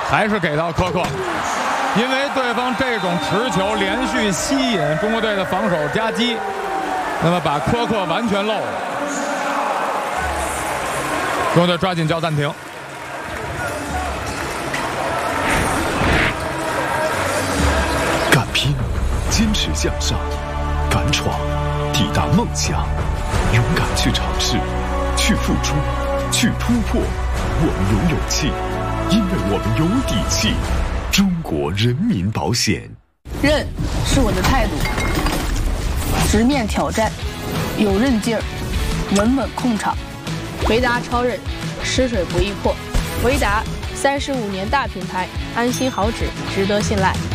还是给到科克，因为对方这种持球连续吸引中国队的防守夹击，那么把科克完全漏了。中国队抓紧叫暂停。 敢拼，坚持向上，敢闯，抵达梦想，勇敢去尝试，去付出，去突破。我们有勇气，因为我们有底气。中国人民保险。 韧是我的态度，直面挑战，有韧劲儿，稳稳控场。 回答超韧，吃水不易破。回答35年大品牌，安心好纸，值得信赖。